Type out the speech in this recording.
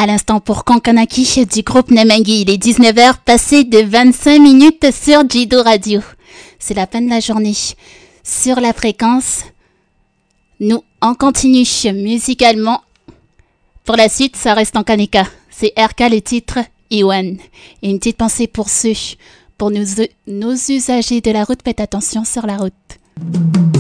À l'instant pour Kankanaki du groupe Nemengi, il est 19h passé de 25 minutes sur Jido Radio. C'est la fin de la journée. Sur la fréquence, nous on continue musicalement. Pour la suite, ça reste en Kaneka. C'est RK le titre Iwan. Et une petite pensée pour nos usagers de la route. Faites attention sur la route.